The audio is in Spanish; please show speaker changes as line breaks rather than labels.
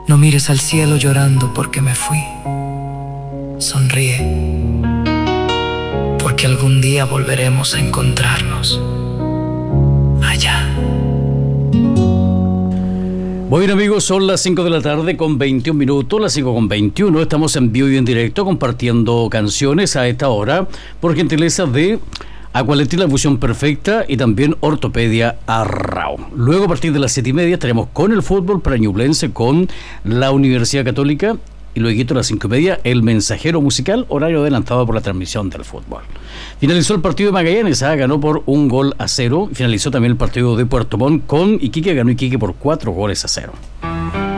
No mires al cielo llorando porque me fui. Sonríe, porque algún día volveremos a encontrarnos allá.
Bueno amigos, son las 5 de la tarde con 21 minutos, las 5 con 21, estamos en vivo y en directo compartiendo canciones a esta hora por gentileza de Aqualectil, la fusión perfecta, y también Ortopedia Arrao. Luego a partir de las 7:30 estaremos con el fútbol para Ñublense, con la Universidad Católica, y luego a las 5:30 el mensajero musical, horario adelantado por la transmisión del fútbol. Finalizó el partido de Magallanes, ganó por 1-0. Finalizó también el partido de Puerto Montt con Iquique, ganó Iquique por 4-0.